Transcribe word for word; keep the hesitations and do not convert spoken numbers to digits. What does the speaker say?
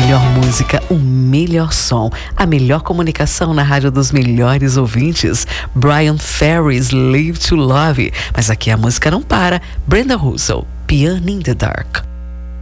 melhor música, o melhor som, a melhor comunicação na rádio dos melhores ouvintes. Bryan Ferry's Live to Love. Mas aqui a música não para. Brenda Russell, Piano in the Dark.